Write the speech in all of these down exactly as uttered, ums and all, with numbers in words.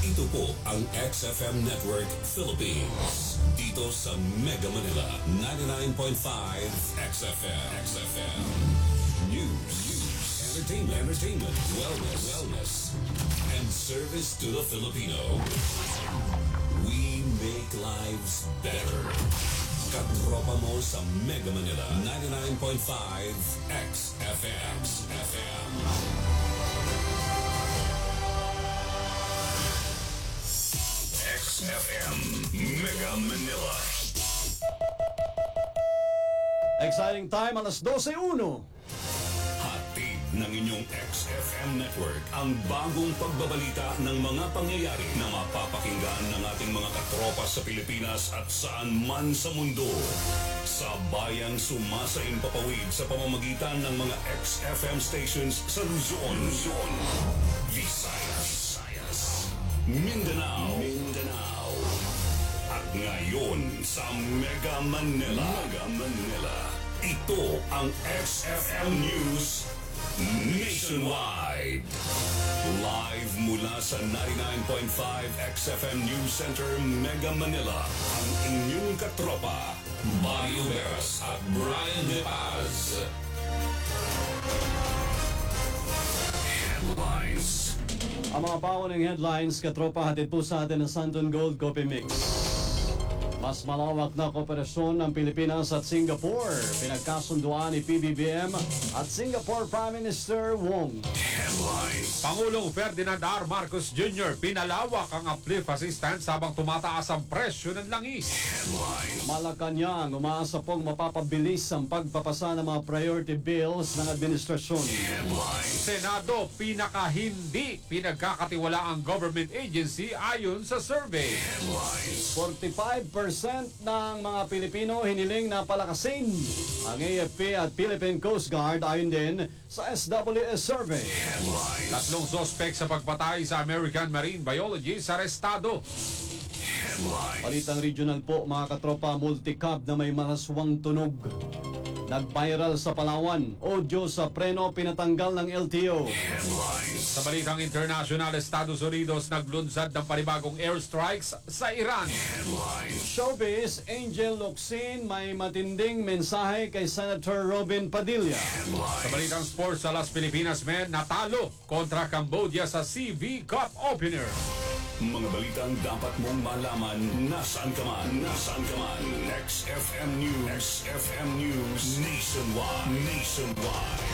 Ito po ang X F M Network Philippines. Dito sa Mega Manila, ninety-nine point five X F M. X F M. News, news, entertainment, entertainment, wellness, wellness, and service to the Filipino. We make lives better. Katropa mo sa Mega Manila, ninety-nine point five X F M. X F M. X F M Mega Manila. Exciting time, alas dose uno. Hatid ng inyong X F M Network ang bagong pagbabalita ng mga pangyayari na mapapakinggan ng ating mga katropa sa Pilipinas at saan man sa mundo. Sa bayang sumasaing papawid sa pamamagitan ng mga X F M stations sa Luzon, Luzon, Visayas, Mindanao, Mindanao, at ngayon sa Mega Manila, Mega Manila. Ito ang X F M News Nationwide. Live mula sa ninety-nine point five X F M News Center, Mega Manila, ang inyong katropa, Mario Veras at Brian De Paz. Headlines. Ang mga bawon ng headlines, katropa, hatid po sa atin ng Santon Gold Coffee Mix. Mas malawak na kooperasyon ng Pilipinas at Singapore. Pinagkasunduan ni P B B M at Singapore Prime Minister Wong. Headlines. Pangulong Ferdinand R. Marcos Junior pinalawak ang uplift assistance habang tumataas ang presyo ng langis. Headlines. Malacanang, umaasa pong mapapabilis ang pagpapasa ng mga priority bills ng administrasyon. Headlines. Senado, pinaka-hindi pinagkakatiwala ang government agency ayon sa survey. Headlines. forty-five percent ng mga Pilipino hiniling na palakasin ang A F P at Philippine Coast Guard ayon din sa S W S survey. Headlines. Tatlong sospek sa pagpatay sa American Marine Biologist arestado. Headlines. Palitang regional po, mga katropa, multicab na may maraswang tunog. Nag-viral sa Palawan. Audio sa preno pinatanggal ng L T O. Headlines. Sa balitang international, Estados Unidos naglunsad ng panibagong airstrikes sa Iran. Headlines. Showbiz, Angel Locsin may matinding mensahe kay Senator Robin Padilla. Sa balitang sports, sa Las Pilipinas men natalo kontra Cambodia sa C V Cup opener. Mga balitang dapat mong malaman nasaan ka man, nasaan ka man. X F M News, X F M News, Nationwide, Nationwide.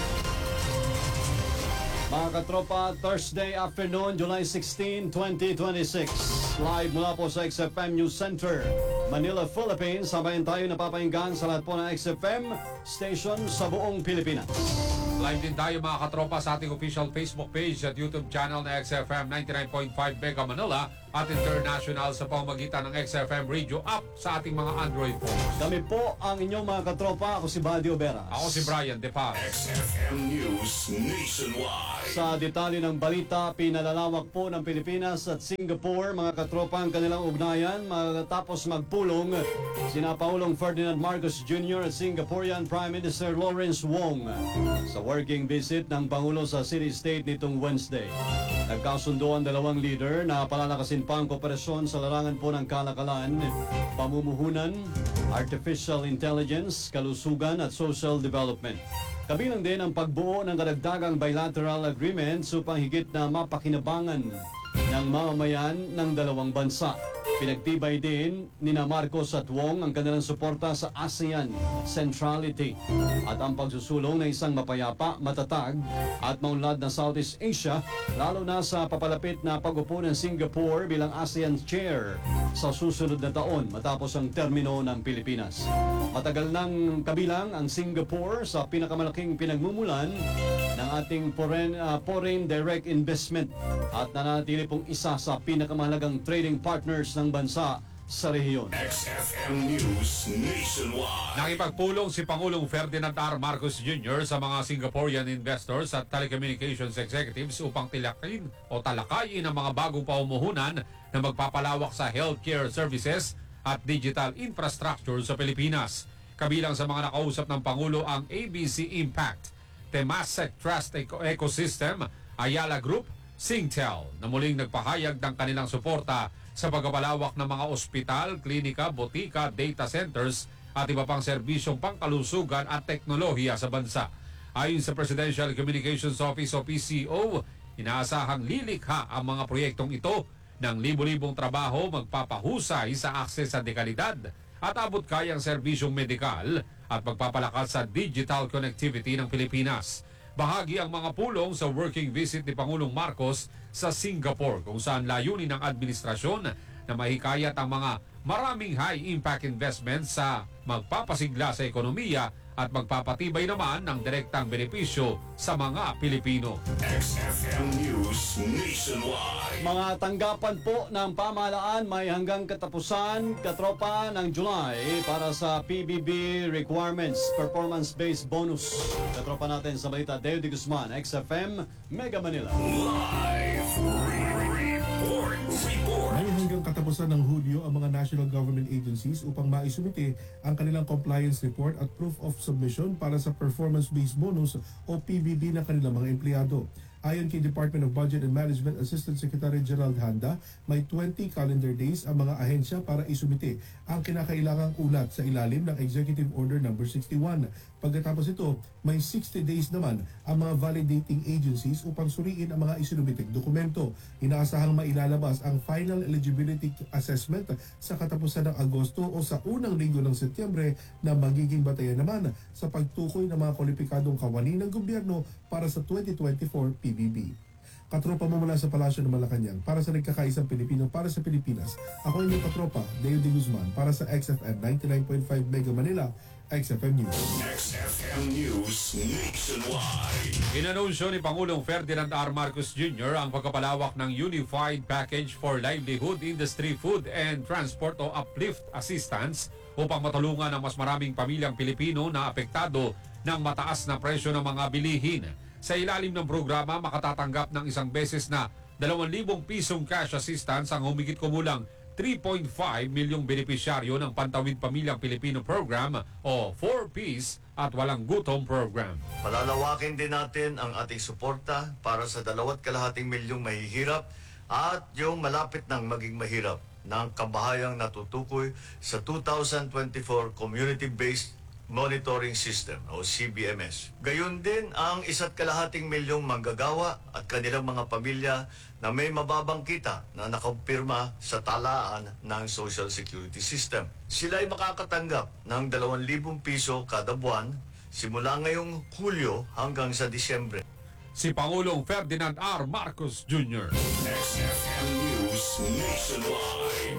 Mga katropa, Thursday afternoon, July sixteenth, twenty twenty-six. Live mula po sa X F M News Center, Manila, Philippines. Sabayan tayo napapahinggan sa lahat po ng X F M station sa buong Pilipinas. Live din tayo mga katropa sa ating official Facebook page at YouTube channel na X F M ninety-nine point five Mega Manila at international sa pamamagitan ng X F M Radio app sa ating mga Android phones. Kami po ang inyong mga katropa. Ako si Badio Veras. Ako si Brian De Paz. X F M News Nationwide. Sa detalye ng balita, pinalalawak po ng Pilipinas at Singapore, mga katropa, ang kanilang ugnayan matapos magpulong sina Pangulong Ferdinand Marcos Junior at Singaporean Prime Minister Lawrence Wong sa working visit ng Pangulo sa city-state nitong Wednesday. Nagkasundo ang dalawang leader na palalakasin pa ang kooperasyon sa larangan po ng kalakalan, pamumuhunan, artificial intelligence, kalusugan at social development. Kabilang din ang pagbuo ng karagdagang bilateral agreements upang higit na mapakinabangan ng mamamayan ng dalawang bansa. Pinagtibay din ni na Marcos at Wong ang kanilang suporta sa ASEAN centrality at ang pagsusulong ng isang mapayapa, matatag at maunlad na Southeast Asia, lalo na sa papalapit na pag-upo ng Singapore bilang ASEAN chair sa susunod na taon matapos ang termino ng Pilipinas. Matagal nang kabilang ang Singapore sa pinakamalaking pinagmumulan ng ating foreign, uh, foreign direct investment at nananatili pong isa sa pinakamahalagang trading partners ng bansa sa rehiyon. X F M News Nationwide. Nakipagpulong si Pangulong Ferdinand R. Marcos Junior sa mga Singaporean investors at telecommunications executives upang tilakin o talakayin ang mga bagong pamumuhunan na magpapalawak sa healthcare services at digital infrastructure sa Pilipinas. Kabilang sa mga nakausap ng Pangulo ang A B C Impact, Temasek Trust Eco- Ecosystem, Ayala Group, Singtel na muling nagpahayag ng kanilang suporta sa pagpapalawak ng mga ospital, klinika, botika, data centers at iba pang serbisyong pangkalusugan at teknolohiya sa bansa. Ayon sa Presidential Communications Office o P C O, inaasahang lilikha ang mga proyektong ito ng libo-libong trabaho, magpapahusay sa akses sa dekalidad at abot kayang serbisyong medikal at pagpapalakas sa digital connectivity ng Pilipinas. Bahagi ang mga pulong sa working visit ni Pangulong Marcos sa Singapore kung saan layunin ng administrasyon na mahikayat ang mga maraming high-impact investments sa magpapasigla sa ekonomiya at magpapatibay naman ng direktang benepisyo sa mga Pilipino. X F M News Nationwide. Mga tanggapan po ng pamahalaan may hanggang katapusan, katropa ng July para sa P B B Requirements Performance-Based Bonus. Katropa natin sa balita, Deo de Guzman, X F M, Mega Manila. Live report. Report. May hanggang katapusan ng Hulyo ang mga national government agencies upang maisumite ang kanilang compliance report at proof of submission para sa performance-based bonus o P B B ng kanilang mga empleyado. Ayon kay Department of Budget and Management Assistant Secretary Gerald Handa, may twenty calendar days ang mga ahensya para isumite ang kinakailangang ulat sa ilalim ng Executive Order number sixty-one. Pagkatapos ito, may sixty days naman ang mga validating agencies upang suriin ang mga isinumiting dokumento. Inaasahang mailalabas ang final eligibility assessment sa katapusan ng Agosto o sa unang linggo ng Setyembre na magiging batayan naman sa pagtukoy ng mga kwalipikadong kawani ng gobyerno para sa twenty twenty-four P B B. Katropa mo mula sa Palasyo ng Malacanang para sa nagkakaisang Pilipino para sa Pilipinas. Ako inyong katropa, Deo de Guzman para sa X F M ninety-nine point five Mega Manila, X F M News. X F M News Nationwide. Inanunsyo ni Pangulong Ferdinand R. Marcos Junior ang pagkapalawak ng Unified Package for Livelihood, Industry, Food and Transport o Uplift Assistance upang matulungan ang mas maraming pamilyang Pilipino na apektado ng mataas na presyo ng mga bilihin. Sa ilalim ng programa, makatatanggap ng isang beses na dalawang libong pisong cash assistance ang humigit kumulang three point five milyong benepisyaryo ng Pantawid Pamilyang Pilipino Program o four Ps at Walang Gutom Program. Palalawakin din natin ang ating suporta para sa dalawat kalahating milyong mahihirap at yung malapit ng maging mahirap ng kabahayang natutukoy sa two thousand twenty-four Community-Based Monitoring System o C B M S. Gayon din ang isa't kalahating milyong manggagawa at kanilang mga pamilya na may mababang kita na nakampirma sa talaan ng Social Security System. Sila ay makakatanggap ng dalawang libong piso kada buwan simula ngayong Hulyo hanggang sa Disyembre. Si Pangulong Ferdinand R. Marcos Junior X F M News Nationwide.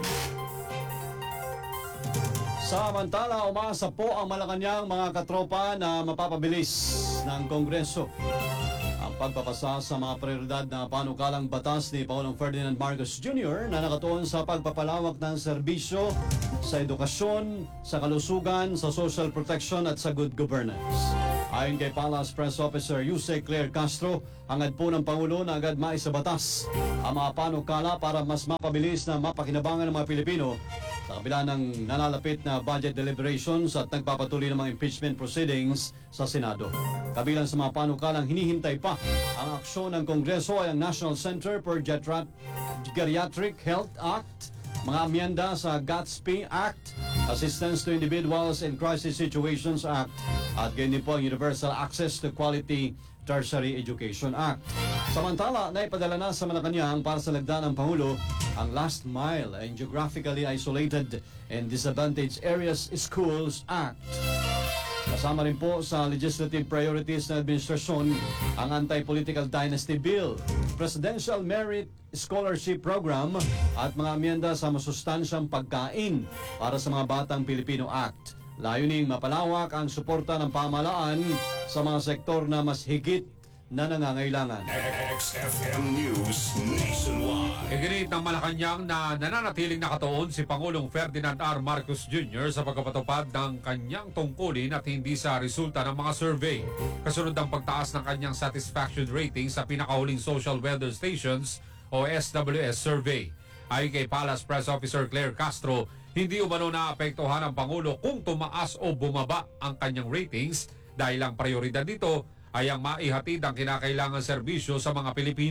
Samantala, umasa po ang Malacanang mga katropa na mapapabilis ng Kongreso ang pagpapasa sa mga prioridad na panukalang batas ni Pangulong Ferdinand Marcos Junior na nakatuon sa pagpapalawak ng serbisyo sa edukasyon, sa kalusugan, sa social protection at sa good governance. Ayon kay Palace Press Officer Yuse Claire Castro, hangad po ng Pangulo na agad maisabatas ang mga panukala para mas mapabilis na mapakinabangan ng mga Pilipino sa kabila ng nanalapit na budget deliberations at nagpapatuloy ng mga impeachment proceedings sa Senado. Kabilang sa mga panukalang hinihintay pa ang aksyon ng Kongreso ay ang National Center for Geriat- Geriatric Health Act, mga amyenda sa GATSP Act, Assistance to Individuals in Crisis Situations Act, at ganyan din po ang Universal Access to Quality Tertiary Education Act. Samantala, naipadala na sa Malacanang para sa lagda ng Pangulo ang Last Mile and Geographically Isolated and Disadvantaged Areas Schools Act. Kasama rin po sa legislative priorities ng administrasyon ang Anti-Political Dynasty Bill, Presidential Merit Scholarship Program at mga amyenda sa masustansyang pagkain para sa mga batang Pilipino Act. Layuning mapalawak ang suporta ng pamahalaan sa mga sektor na mas higit na nangangailangan. X F M News Nationwide. Iginit ng Malacanang na nananatiling nakatuon si Pangulong Ferdinand R. Marcos Junior sa pagpapatupad ng kanyang tungkulin at hindi sa resulta ng mga survey. Kasunod ng pagtaas ng kanyang satisfaction rating sa pinakahuling social weather stations o S W S survey. Ayon kay Palace Press Officer Claire Castro, hindi umano naapektuhan ang Pangulo kung tumaas o bumaba ang kanyang ratings dahil ang prioridad nito ay ang maihatid ang kinakailangan serbisyo sa mga Pilipino.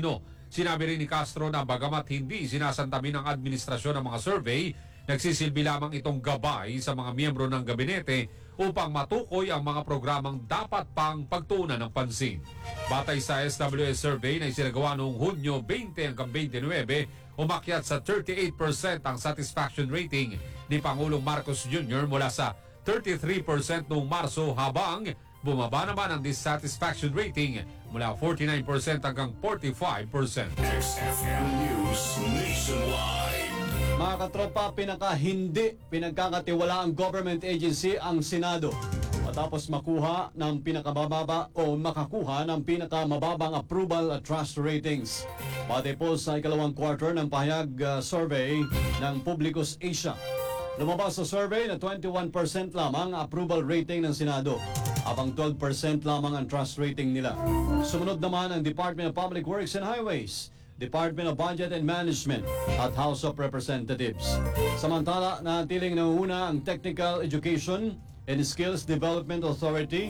Sinabi rin ni Castro na bagamat hindi sinasantabi ng administrasyon ng mga survey, nagsisilbi lamang itong gabay sa mga miyembro ng gabinete upang matukoy ang mga programang dapat pang pagtuunan ng pansin. Batay sa S W S survey na isinagawa noong Hunyo twenty hanggang twenty-nine, umakyat sa thirty-eight percent ang satisfaction rating ni Pangulong Marcos Junior mula sa thirty-three percent noong Marso, habang bumaba naman ang dissatisfaction rating mula forty-nine percent hanggang forty-five percent. X F M News Nationwide. Mga katropa, pinaka hindi pinagkakatiwala ang government agency ang Senado matapos makuha ng pinakamababa o makakuha ng pinakamababang approval at trust ratings. Pati po sa ikalawang quarter ng pahayag uh, survey ng Publicus Asia. Lumabas sa survey na twenty-one percent lamang approval rating ng Senado, habang twelve percent lamang ang trust rating nila. Sumunod naman ang Department of Public Works and Highways, Department of Budget and Management at House of Representatives. Samantala, natiling nanguna ang Technical Education and Skills Development Authority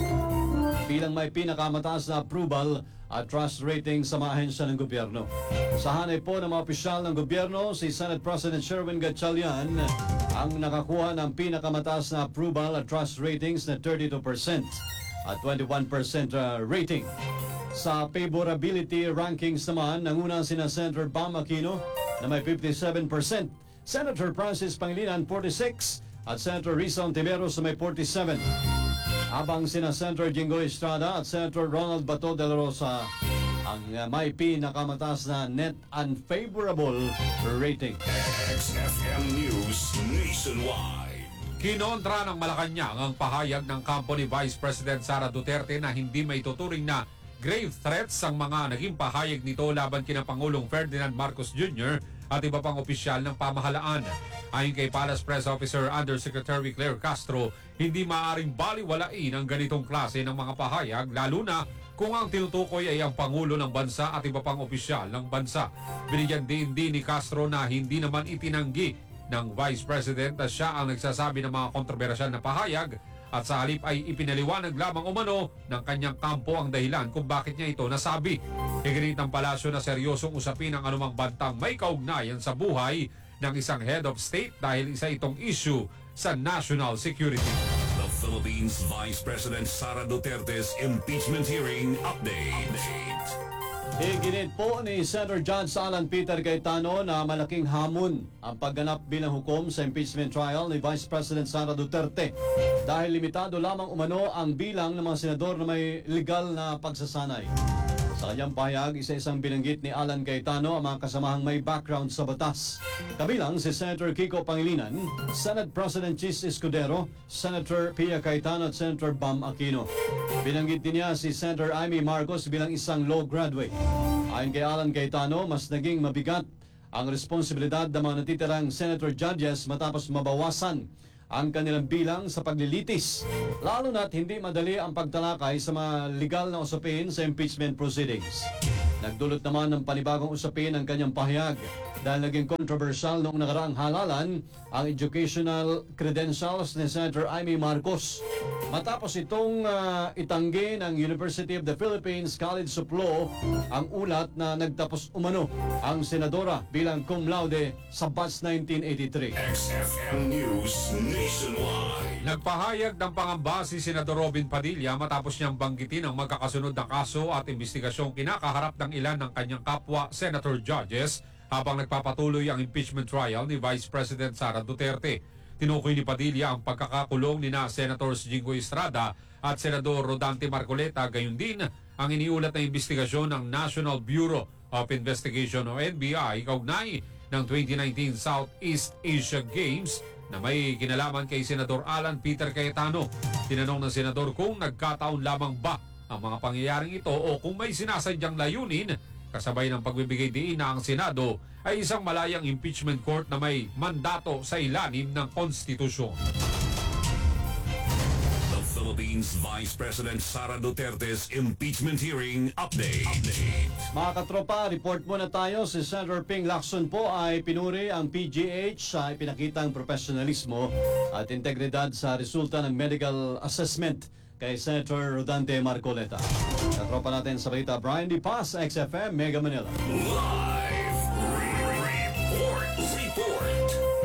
bilang may pinakamataas na approval at trust rating sa mga ahensya ng gobyerno. Sa hanay po ng mga opisyal ng gobyerno, si Senate President Sherwin Gatchalian ang nakakuha ng pinakamataas na approval at trust ratings na thirty-two percent at twenty-one percent uh, rating. Sa favorability rankings naman, nanguna sina Senator Bam Aquino na may fifty-seven percent, Senator Francis Pangilinan forty-six at Senator Risa Ontiveros na may forty-seven. Habang sina Senator Jinggoy Estrada at Senator Ronald Bato de la Rosa ang uh, may pinakamataas na net unfavorable rating. X F M News Nationwide. Kinontra ng Malacanang ang pahayag ng kampo ni Vice President Sara Duterte na hindi may tuturing na grave threats ang mga naging pahayag nito laban kina Pangulong Ferdinand Marcos Junior at iba pang opisyal ng pamahalaan. Ayon kay Palace Press Officer Undersecretary Claire Castro, hindi maaaring baliwalain ang ganitong klase ng mga pahayag, lalo na kung ang tinutukoy ay ang Pangulo ng bansa at iba pang opisyal ng bansa. Binigyan din din ni Castro na hindi naman itinanggi ng Vice President na siya ang nagsasabi ng mga kontrobersyal na pahayag, at sa halip ay ipinaliwanag lamang umano ng kanyang kampo ang dahilan kung bakit niya ito nasabi. Iginit ng palasyo na seryosong usapin ang anumang bantang may kaugnayan sa buhay ng isang head of state dahil isa itong issue sa national security. The Philippines Vice President Sara Duterte's impeachment hearing update. Iginit po ni Senator Judge Alan Peter Cayetano na malaking hamon ang pagganap bilang hukom sa impeachment trial ni Vice President Sara Duterte dahil limitado lamang umano ang bilang ng mga senador na may legal na pagsasanay. Sa kanyang pahayag, isa-isang binanggit ni Alan Cayetano ang mga kasamahang may background sa batas. Kabilang si Senator Kiko Pangilinan, Senate President Chis Escudero, Senator Pia Cayetano at Senator Bam Aquino. Binanggit din niya si Senator Amy Marcos bilang isang law graduate. Ayon kay Alan Cayetano, mas naging mabigat ang responsibilidad ng mga natitirang senator judges matapos mabawasan ang kanilang bilang sa paglilitis, lalo na't hindi madali ang pagtalakay sa mga legal na usapin sa impeachment proceedings. Nagdulot naman ng panibagong usapin ang kanyang pahayag dahil naging controversial noong nakaraang halalan ang educational credentials ni Senator Amy Marcos. Matapos itong uh, itanggi ng University of the Philippines College of Law ang ulat na nagtapos umano ang senadora bilang cum laude sa batch nineteen eighty-three. X F M News Nationwide. Nagpahayag ng pangamba si Senador Robin Padilla matapos niyang banggitin ang magkakasunod na kaso at investigasyong kinakaharap ng ilan ng kanyang kapwa senator judges habang nagpapatuloy ang impeachment trial ni Vice President Sara Duterte. Tinukoy ni Padilla ang pagkakakulong ni na Senators Jinggoy Estrada at Senador Rodante Marcoleta, gayon din ang iniulat na investigasyon ng National Bureau of Investigation o N B I kaugnay ng twenty nineteen Southeast Asia Games na may kinalaman kay Senador Alan Peter Cayetano. Tinanong ng senador kung nagkataon lamang ba ang mga pangyayaring ito o kung may sinasadyang layunin, kasabay ng pagbibigay diin na ang Senado ay isang malayang impeachment court na may mandato sa ilalim ng konstitusyon. The Philippines Vice President Sara Duterte's impeachment hearing update. update. Mga katropa, report muna tayo. Si Senator Ping Lacson po ay pinuri ang P G H sa ipinakitang profesionalismo at integridad sa resulta ng medical assessment kay Senator Rodante Marcoleta. Katropa natin sa balita, Brian D. Paz, X F M, Mega Manila. Live report. Report.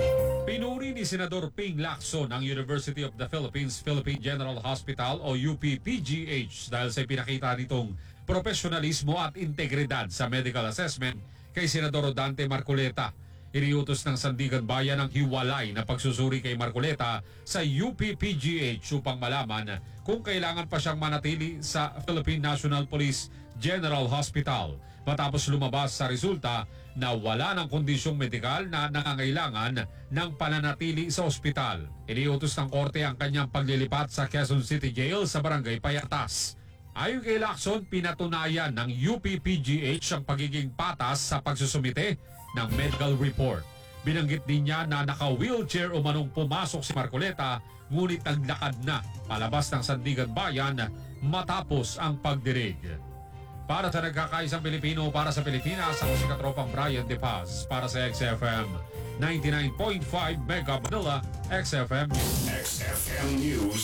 Pinuri ni Senador Ping Lacson ang University of the Philippines Philippine General Hospital o U P P G H dahil sa pinakita nitong profesionalismo at integridad sa medical assessment kay Senador Rodante Marcoleta. Iniutos ng Sandigan Bayan ang hiwalay na pagsusuri kay Marcoleta sa U P P G H upang malaman kung kailangan pa siyang manatili sa Philippine National Police General Hospital matapos lumabas sa resulta na wala ng kondisyong medikal na nangangailangan ng pananatili sa ospital. Iniutos ng korte ang kanyang paglilipat sa Quezon City Jail sa Barangay Payatas. Ayon kay Lacson, pinatunayan ng U P P G H ang pagiging patas sa pagsusumite ng medical report. Binanggit din niya na naka-wheelchair o manong pumasok si Marcoleta ngunit naglakad na palabas ng Sandigan Bayan matapos ang pagdirig. Para sa nagkakaisang Pilipino para sa Pilipinas, ako si Katropang Brian De Paz para sa X F M ninety-nine point five Mega Manila, X F M News. X F M News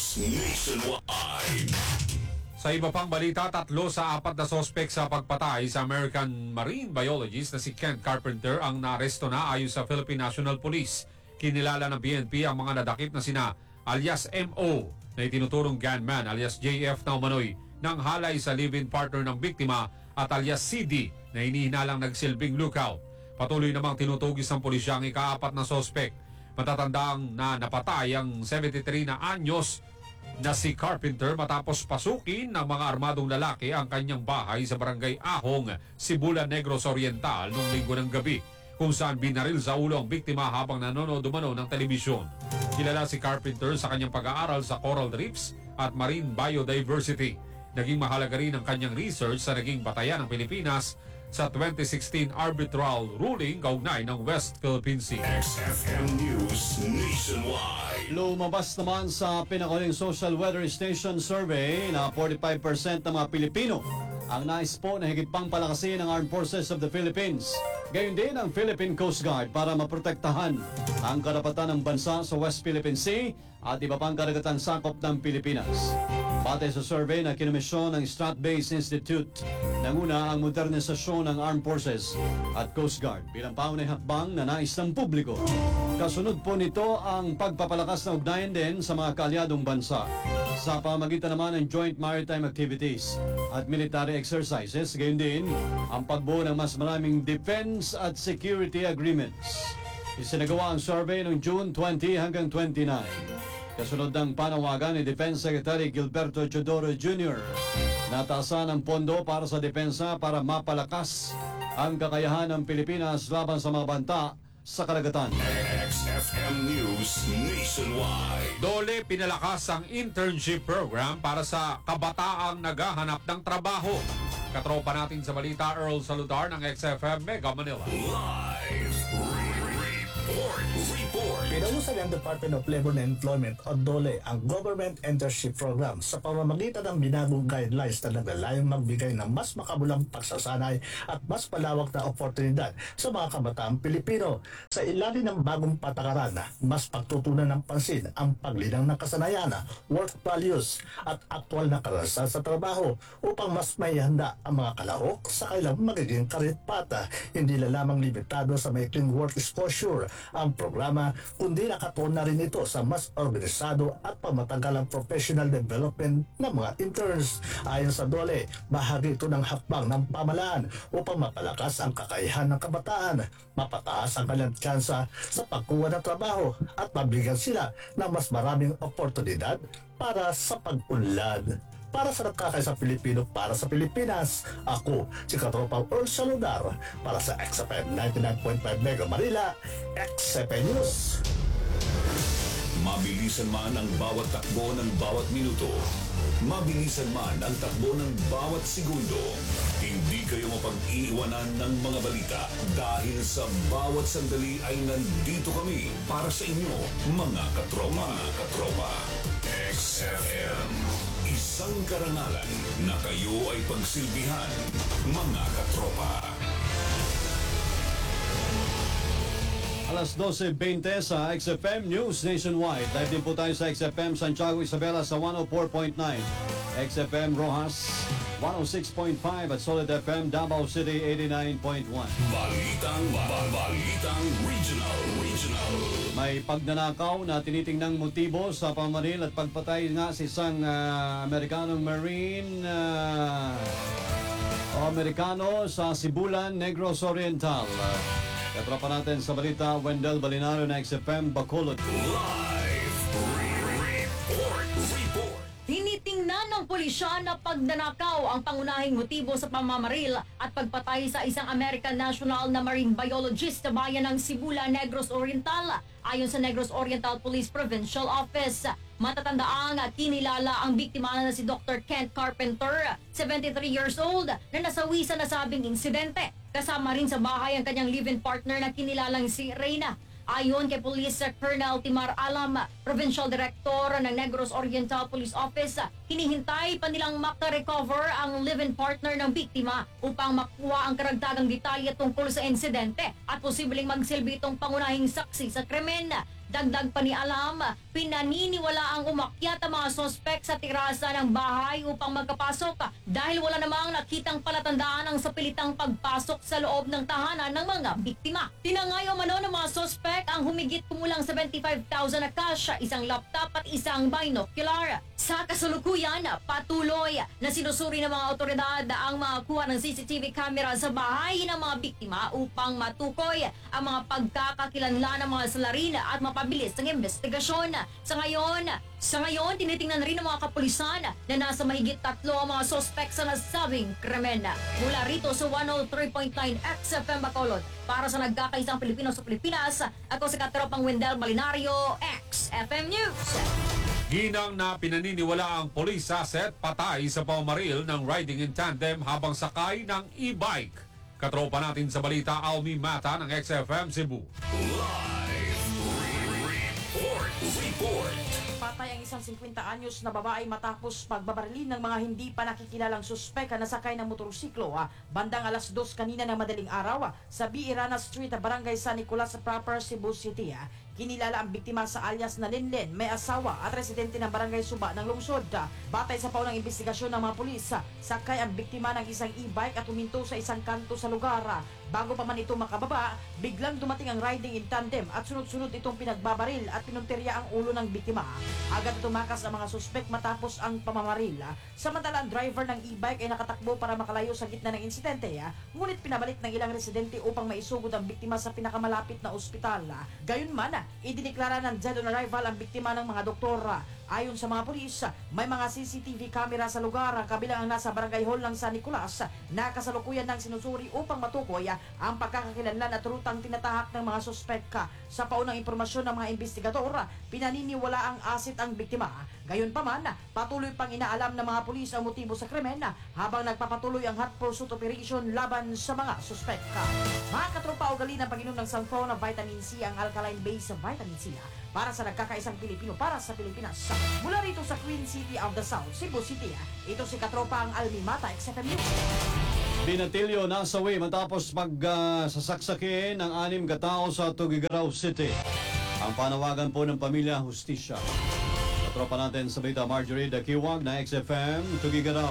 Nationwide. Sa iba pang balita, tatlo sa apat na sospek sa pagpatay sa American marine biologist na si Kent Carpenter ang naaresto na ayon sa Philippine National Police. Kinilala ng B N P ang mga nadakip na sina alias M O na itinuturong gunman alias J F na umano'y ng halay sa live-in partner ng biktima at alias C D na hinihinalang nagsilbing lookout. Patuloy namang tinutugis ng pulisya ang ikaapat na sospek. Matatandang na napatay ang seventy-three na anyos na si Carpenter matapos pasukin ng mga armadong lalaki ang kanyang bahay sa barangay Ahong, Sibulan Negros Oriental noong linggo ng gabi, kung saan binaril sa ulo ang biktima habang nanonood umano ng telebisyon. Kilala si Carpenter sa kanyang pag-aaral sa coral reefs at marine biodiversity. Naging mahalaga rin ang kanyang research sa naging batayan ng Pilipinas sa twenty sixteen arbitral ruling kaugnay ng West Philippine Sea. X F M News Nationwide. Lumabas naman sa pinakuling Social Weather Station Survey na forty-five percent ng mga Pilipino ang nais po na higit pang palakasin ng Armed Forces of the Philippines. Gayon din ang Philippine Coast Guard para maprotektahan ang karapatan ng bansa sa West Philippine Sea at iba pang karagatang sakop ng Pilipinas. Batay sa survey na kinomisyon ng Strat-Based Institute, nanguna ang modernisasyon ng Armed Forces at Coast Guard bilang paunay hakbang na nais ng publiko. Kasunod po nito ang pagpapalakas na ugnayan din sa mga kaalyadong bansa sa pamagitan naman ng joint maritime activities at military exercises, gayon din ang pagbuo ng mas maraming defense at security agreements. Isinagawa ang survey noong June twenty hanggang twenty-nine. Kasunod ng panawagan ni Defense Secretary Gilberto Chodoro Junior Nataasan ang pondo para sa depensa para mapalakas ang kakayahan ng Pilipinas laban sa mga banta sa karagatan. X F M News Nationwide. Dole, pinalakas ang internship program para sa kabataang naghahanap ng trabaho. Katropa natin sa balita, Earl Saludar ng X F M Mega Manila. Live report. Report. Pinausay ang Department of Labor and Employment o DOLE ang Government Internship Program sa pamamagitan ng binagong guidelines na naglalayong magbigay ng mas makabulang pagsasanay at mas palawak na oportunidad sa mga kabataang Pilipino. Sa ilalim ng bagong patakaran, mas pagtutunan ng pansin ang paglinang ng kasanayan, work values at aktwal na karanasan sa trabaho upang mas may handa ang mga kalahok sa kailang magiging karipata. Hindi na lamang limitado sa maikling work exposure ang programa, kundi nakatuon na rin ito sa mas organisado at pamatagalang professional development ng mga interns. Ayon sa DOLE, bahagi ito ng hakbang ng pamahalaan upang mapalakas ang kakayahan ng kabataan, mapataas ang kanilang tsansa sa pagkuha ng trabaho at mabigyan sila ng mas maraming oportunidad para sa pag-unlad. Para sa nagkakaisang Pilipino para sa Pilipinas, ako si Katropang Earl Saludar para sa X F M ninety-nine point five Mega Manila, X F M News. Mabilisan man ang bawat takbo ng bawat minuto, mabilisan man ang takbo ng bawat segundo, hindi kayo mapag-iiwanan ng mga balita dahil sa bawat sandali ay nandito kami para sa inyo, mga katropa. Mga katropa. X F M. Isang karangalan na kayo ay pagsilbihan, mga katropa. Alas dose twenty sa X F M News Nationwide. Live din po tayo sa X F M Santiago Isabela sa one oh four point nine. X F M Rojas one oh six point five at Solid F M Davao City eighty-nine point one. Balitang, ba- balitang regional, regional. May pagnanakaw na tinitingnang motibo sa pamaril at pagpatay nga sa isang ah, Amerikanong Marine ah, o Amerikano sa Sibulan, Negros Oriental. Uh, Katropa natin sa balita, Wendell Balinario na X F M Bacolod. Live re- report, report. Tinitingnan ng pulisya na pagnanakaw ang pangunahing motibo sa pamamaril at pagpatay sa isang American national na marine biologist sa bayan ng Sibula, Negros Oriental. Ayon sa Negros Oriental Police Provincial Office, matatandaang kinilala ang biktima na si Doctor Kent Carpenter, seventy-three years old, na nasawi sa nasabing insidente. Kasama rin sa bahay ang kanyang live-in partner na kinilalang si Reyna. Ayon kay Police Colonel Timar Alam, Provincial Director ng Negros Oriental Police Office, hinihintay pa nilang makarecover ang live-in partner ng biktima upang makuha ang karagdagang detalye tungkol sa insidente at posibleng magsilbi itong pangunahing saksi sa krimen. Dagdag pa ni Alam, pinaniniwala ang umakyat ang mga sospek sa tirasa ng bahay upang magkapasok dahil wala namang nakitang palatandaan ang sapilitang pagpasok sa loob ng tahanan ng mga biktima. Tinangayo mano ng mga sospek ang humigit kumulang seventy-five thousand na cash, isang laptop at isang binocular. Sa kasalukuyan, patuloy na sinusuri ng mga otoridad ang mga kuha ng C C T V camera sa bahay ng mga biktima upang matukoy ang mga pagkakakilanlan ng mga salarin at mapabilis ang investigasyon. Sa ngayon, sa ngayon, tinitingnan rin ng mga kapulisan na nasa mahigit tatlo ang mga sospek sa nasabing krimen. Mula rito sa one oh three point nine X F M Bacolod, para sa nagkakaisang Pilipino sa Pilipinas, ako si Katropang Wendell Balinario, X F M News. Ginang na pinaniniwala ang police asset patay sa pamamaril ng riding in tandem habang sakay ng e-bike. Katropa natin sa balita, Almi Mata ng X F M Cebu. Live re- report, report. Patay ang isang fifty anyos na babae matapos pagbabarilin ng mga hindi pa nakikilalang suspek na sakay ng motorsiklo ah, bandang alas dos kanina ng madaling araw ah, sa B. Irana Street, Barangay San Nicolas, proper Cebu City. Ah. Kinilala ang biktima sa alias na Linlen, may asawa at residente ng Barangay Suba ng lungsod. Batay sa paunang investigasyon ng mga pulis, sakay ang biktima ng isang e-bike at huminto sa isang kanto sa lugar. Bago pa man ito makababa, biglang dumating ang riding in tandem at sunod-sunod itong pinagbabaril at pinuntirya ang ulo ng biktima. Agad tumakas ang mga suspek matapos ang pamamaril. Samantala, ang driver ng e-bike ay nakatakbo para makalayo sa gitna ng insidente, ngunit pinabalik ng ilang residente upang maisugod ang biktima sa pinakamalapit na ospital. Gayunman, idineklara ng dead on arrival ang biktima ng mga doktor. Ayon sa mga pulis, may mga C C T V camera sa lugar kabilang ang nasa Barangay Hall ng San Nicolas na kasalukuyan ng sinusuri upang matukoy ang pagkakakilanlan at rutang tinatahak ng mga suspek. Sa paunang impormasyon ng mga investigador, pinaniniwala ang asit ang biktima. Gayunpaman, patuloy pang inaalam ng mga pulis ang motibo sa krimen habang nagpapatuloy ang hot pursuit operation laban sa mga suspek. Mga katropa, ugali ng pag-inom ng sampron na vitamin C ang alkaline-based vitamin C para sa nagkakaisang Pilipino para sa Pilipinas. Mula rito sa Queen City of the South, Cebu City, ito si katropa ang Almi Mata, X F M News. Binatilyo nasawi matapos pagsasaksakin ng anim katao sa Tugigaraw City. Ang panawagan po ng pamilya, hustisya. Katropa natin sa balita, Marjorie Dakiwag na X F M Tugigaraw.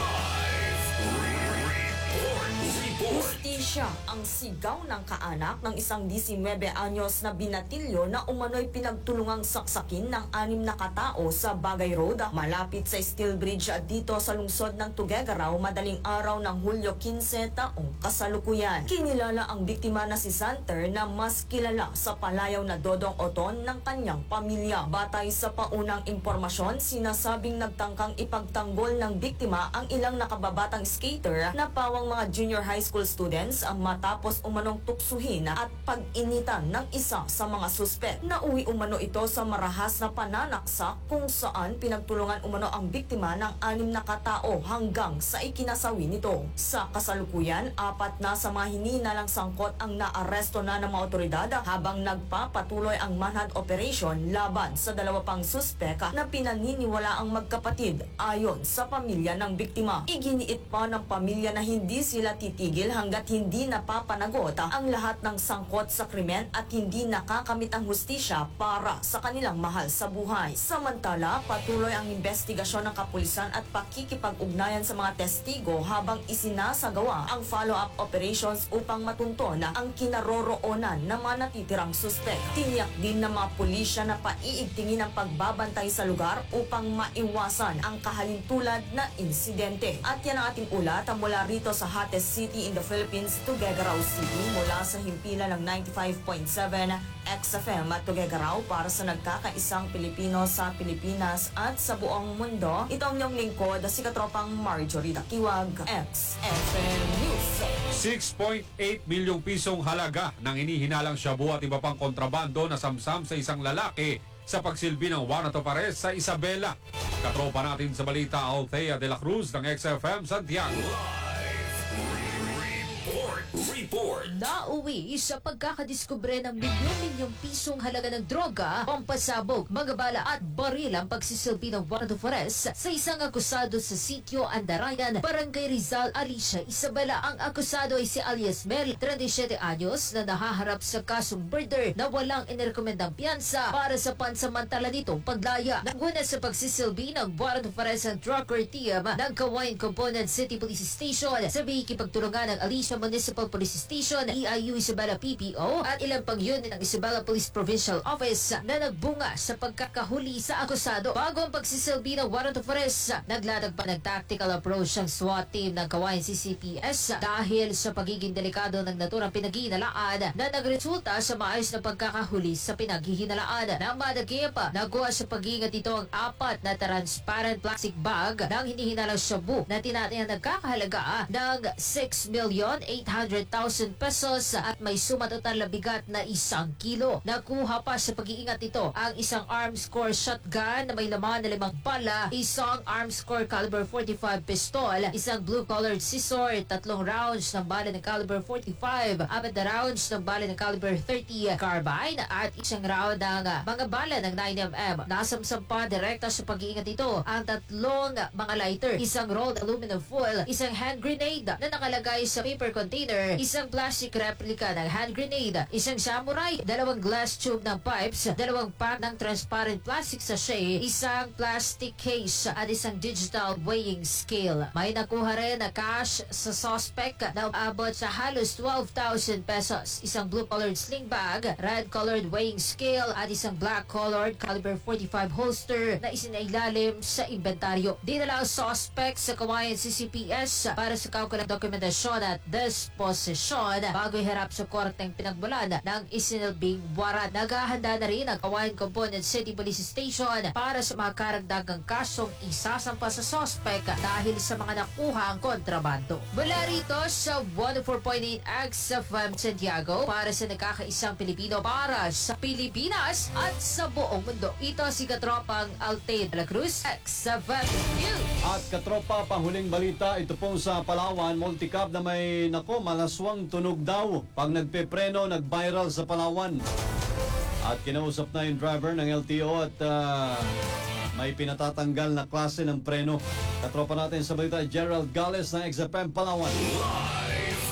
Hustisya ang sigaw ng kaanak ng isang nineteen anyos na binatilyo na umano'y pinagtulungang saksakin ng anim na katao sa Bagay Road malapit sa Steel Bridge dito sa lungsod ng Tuguegarao madaling araw ng Hulyo fifteen taong kasalukuyan. Kinilala ang biktima na si Santer na mas kilala sa palayaw na Dodong Oton ng kanyang pamilya. Batay sa paunang impormasyon, sinasabing nagtangkang ipagtanggol ng biktima ang ilang nakababatang skater na pawang mga junior high school students ang matapos umanong tuksuhin at pag-initan ng isa sa mga suspek. Nauwi umano ito sa marahas na pananaksak kung saan pinagtulungan umano ang biktima ng anim na katao hanggang sa ikinasawi nito. Sa kasalukuyan, apat na sa mga hininalang sangkot ang naaresto na ng mga otoridad habang nagpapatuloy ang manhunt operation laban sa dalawa pang suspek na pinaniniwala ang magkapatid ayon sa pamilya ng biktima. Iginiit pa ng pamilya na hindi sila titigil hanggat hindi hindi napapanagot ang lahat ng sangkot sa krimen at hindi nakakamit ang hustisya para sa kanilang mahal sa buhay. Samantala, patuloy ang investigasyon ng kapulisan at pakikipag-ugnayan sa mga testigo habang isinasagawa ang follow-up operations upang matunton ang kinaroroonan ng mga natitirang suspek. Tiniyak din ng mga pulisya na paiigtingin ang pagbabantay sa lugar upang maiwasan ang kahalintulad na insidente. At yan ang ating ulat mula rito sa hottest city in the Philippines, Tuguegarao City, mula sa himpilan ng ninety-five point seven X F M at Tuguegarao para sa nagkakaisang Pilipino sa Pilipinas at sa buong mundo. Ito ang inyong lingkod, si Katropang Marjorie Dakiwag, X F M News. six point eight milyong pisong halaga ng inihinalang shabu at iba pang kontrabando na samsam sa isang lalaki sa pagsilbi ng Juan Topares sa Isabela. Katropa natin sa balita, Althea de la Cruz ng X F M Santiago. Report! Report! Nauwi sa pagkakadiskubre ng milyon-milyong pisong halaga ng droga, pampasabog, mga bala at baril ang pagsisilbi ng Juan Topares sa isang akusado sa sitio Andarayan, Barangay Rizal, Alicia, Isabela. Ang akusado ay si alias Mel, thirty-seven anyos, na nahaharap sa kasong murder na walang inirekomendang piyansa para sa pansamantala nitong paglaya. Nanguna sa pagsisilbi ng Juan Topares ang trucker team ng Kawayan Component City Police Station sa bihikipagtulungan ng Alicia Municipal Police Station, E I U Isabela P P O at ilang pang unit ng Isabela Police Provincial Office na nagbunga sa pagkakahuli sa akusado. Bago ang pagsisilbi ng Juan Topares, naglatag pa ng tactical approach ang SWAT team ng Kawayan C C P S dahil sa pagiging delikado ng naturang pinaghihinalaan na nagresulta sa maayos na pagkakahuli sa pinaghihinalaan. Nang madagip, nakuha sa pag-iingat ito ang apat na transparent plastic bag ng hinihinalang shabu na tinatayang nagkakahalaga ng six million eight hundred thousand pesos at may suma total na bigat na isang kilo. Nakuha pa sa pag-iingat ito ang isang arms core shotgun na may laman na limang bala, isang arms core caliber forty-five pistol, isang blue-colored scissor, tatlong rounds ng bala ng caliber forty-five, apat na rounds ng bala ng caliber thirty carbine at isang round ng mga bala ng nine millimeter. Nasamsam pa direkta sa pag-iingat ito ang tatlong mga lighter, isang rolled aluminum foil, isang hand grenade na nakalagay sa paper container, isang plastic replica ng hand grenade, isang samurai, dalawang glass tube ng pipes, dalawang pack ng transparent plastic sachet, isang plastic case at isang digital weighing scale. May nakuha rin na cash sa suspect na umabot sa halos twelve thousand pesos, isang blue-colored sling bag, red-colored weighing scale at isang black-colored caliber forty-five holster na isinailalim sa inventaryo. Dinala ang suspect sa Kawayan C C P S para sa kaukulang dokumentasyon at disposisyon bago iharap sa korteng pinagmulan ng isinilbing warat. Naghahanda na rin ang Kawayan Component City Police Station para sa mga karagdagang kasong isasampa sa suspect dahil sa mga nakuhang kontrabando. Mula rito sa one oh four point eight X F M Santiago para sa nagkakaisang Pilipino para sa Pilipinas at sa buong mundo. Ito si Katropang Althea de la Cruz, X F M News. At katropa, panghuling balita, ito pong sa Palawan, multicab na may nako, malaswang tunog daw. Pag nagpepreno, nag-viral sa Palawan. At kinausap na yung driver ng L T O at uh, may pinatatanggal na klase ng preno. Katropa natin sa balita, Gerald Gales ng X F M Palawan. Live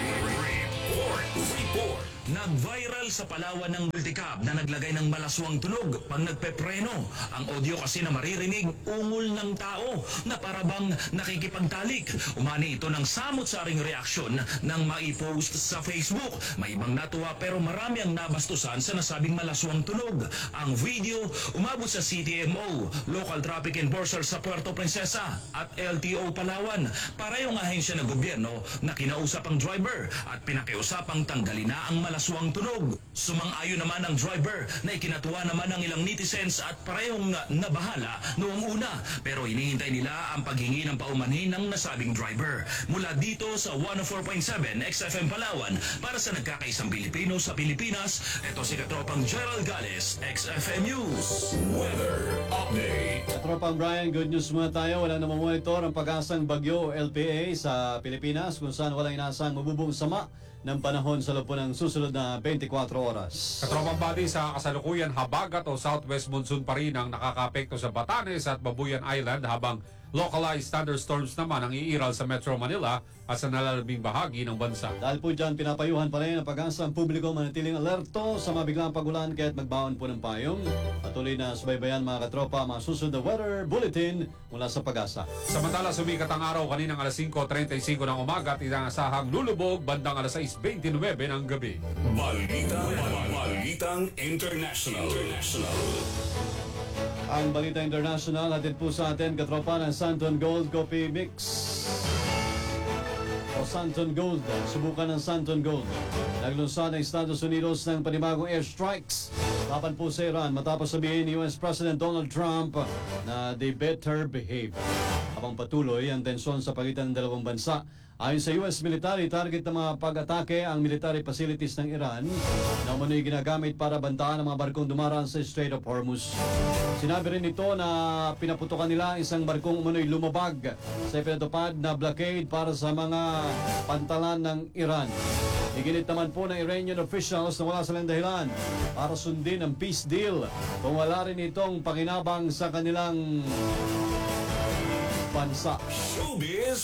report! Report! Nag-viral sa Palawan ng multicab na naglagay ng malaswang tunog pag nagpepreno. Ang audio kasi na maririnig, ungol ng tao na parabang nakikipagtalik. Umani ito ng samot-saring reaksyon nang maipost sa Facebook. May ibang natuwa pero marami ang nabastusan sa nasabing malaswang tunog. Ang video umabot sa C T M O, Local Traffic Enforcer sa Puerto Princesa at L T O Palawan. Parehong ahensya ng gobyerno na kinausap ang driver at pinakiusapang tanggalin na ang malaswang tunog. Sumang-ayon naman ang driver na ikinatuwa naman ng ilang netizens at parehong nabahala noong una. Pero hinihintay nila ang paghingi ng paumanhin ng nasabing driver. Mula dito sa one oh four point seven X F M Palawan para sa nagkakaisang Pilipino sa Pilipinas, ito si Katropang Gerald Gales, X F M News. Weather Update. Katropang Brian, good news muna tayo. Wala namang monitor ang pag-asang bagyo L P A sa Pilipinas kung saan walang inaasang mabubong sama ng panahon sa loob po ng susunod na twenty-four oras. Katropang body, sa kasalukuyan habagat o southwest monsoon pa rin ang nakakapekto sa Batanes at Babuyan Island habang Localized thunderstorms naman ang iiral sa Metro Manila at sa nalalabing bahagi ng bansa. Dahil po dyan, pinapayuhan pa rin ang pag-asa ang publiko manatiling alerto sa mabiglang pagulan kaya't magbaon po ng payong. Patuloy na subaybayan mga katropa mga susunod na weather bulletin mula sa pag-asa. Samantala, sumikat ang araw kaninang alas singko trentaisinko ng umaga at inaasahang lulubog bandang alas sais beintinuwebe ng gabi. Balita, Balitang International. International. Ang Balita International hatid po sa atin katropa ng Santon Gold Coffee Mix. O Santon Gold, subukan ng Santon Gold. Naglunsad ng Estados Unidos ng panibagong airstrikes laban po sa Iran matapos sabihin ni U S President Donald Trump na they better behave. Habang patuloy ang tensyon sa pagitan ng dalawang bansa, ayon sa U S military, target ng mga pag-atake ang military facilities ng Iran na umano'y ginagamit para bantaan ang mga barkong dumaraan sa Strait of Hormuz. Sinabi rin nito na pinaputukan nila ang isang barkong umano'y lumabag sa ipinatupad na blockade para sa mga pantalan ng Iran. Iginit naman po ng Iranian officials na wala silang dahilan para sundin ang peace deal kung wala rin itong pakinabang sa kanilang bansa. Showbiz,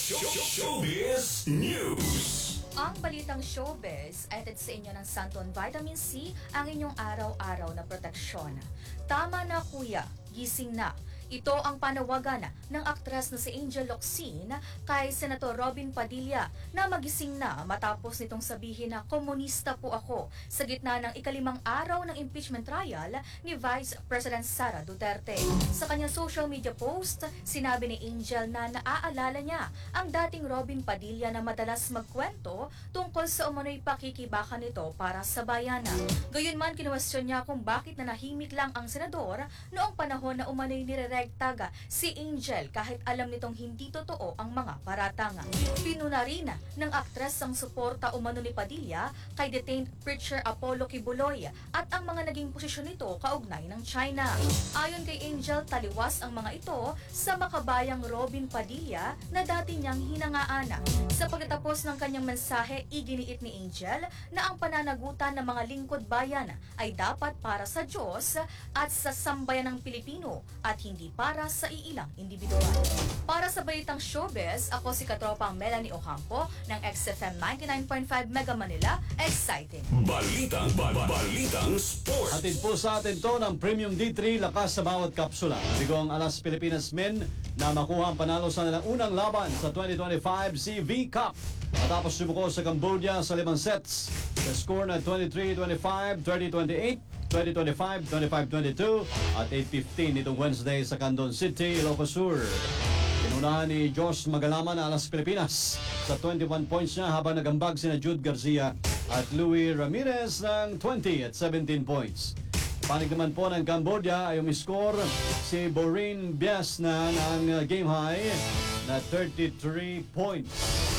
Showbiz News. Ang balitang showbiz ay hatid sa inyo ng Santon Vitamin C, ang inyong araw-araw na proteksyon. Tama na kuya, gising na. Ito ang panawagan ng aktres na si Angel Locsin kay Senator Robin Padilla na magising na matapos nitong sabihin na komunista po ako sa gitna ng ikalimang araw ng impeachment trial ni Vice President Sara Duterte. Sa kanyang social media post, sinabi ni Angel na naaalala niya ang dating Robin Padilla na madalas magkwento tungkol sa umano'y pakikibaka nito para sa bayanan. Gayunman, kinuwestiyon niya kung bakit nanahimik lang ang senador noong panahon na umano'y nire taga si Angel kahit alam nitong hindi totoo ang mga paratanga. Pinuna rin ng aktres ang suporta umano ni Padilla kay detained preacher Apollo Kibuloy at ang mga naging posisyon nito kaugnay ng China. Ayon kay Angel, taliwas ang mga ito sa makabayang Robin Padilla na dati niyang hinangaan. Sa pagkatapos ng kanyang mensahe, iginiit ni Angel na ang pananagutan ng mga lingkod bayan ay dapat para sa Diyos at sa sambayan ng Pilipino at hindi para sa iilang individual. Para sa balitang showbiz, ako si katropang Melanie Ocampo ng X F M ninety-nine point five Mega Manila. Exciting! Balitang, ba- Balitang Sports. Hatid po sa atin to ng Premium D three, lakas sa bawat kapsula. Bigo ang Alas Pilipinas Men na makuha ang panalo sa nilang unang laban sa twenty twenty-five C V Cup. Matapos sumuko sa Cambodia sa limang sets, sa score na twenty-three twenty-five, thirty twenty-eight, twenty twenty-five, twenty-five twenty-two at eight fifteen nitong Wednesday sa Candon City, Ilocos Sur. Inunahan ni Josh Magalaman na Alas Pilipinas sa twenty-one points niya habang nagambag sina Jude Garcia at Louis Ramirez ng twenty at seventeen points. Panig naman po ng Cambodia ay umiscore si Borin Biasna ng game high na thirty-three points.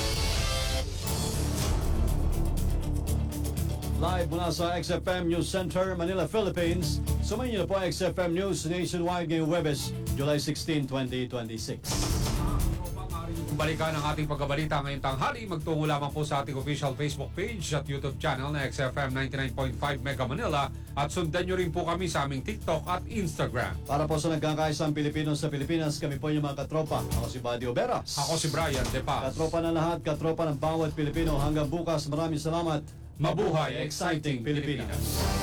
Live mula sa X F M News Center, Manila, Philippines. Sumayin niyo na po ang X F M News Nationwide ngayong Webes, July sixteenth, twenty twenty-six. Balikan ang ating pagkabalita ngayong tanghali. Magtungo lamang po sa ating official Facebook page at YouTube channel na X F M ninety-nine point five Mega Manila at sundan nyo rin po kami sa aming TikTok at Instagram. Para po sa nagkakaisang Pilipino sa Pilipinas, kami po yung mga katropa. Ako si Buddy Oberas. Ako si Brian De Paz. Katropa na lahat, katropa ng bawat Pilipino. Hanggang bukas, maraming salamat. Mabuhay, exciting Pilipinas!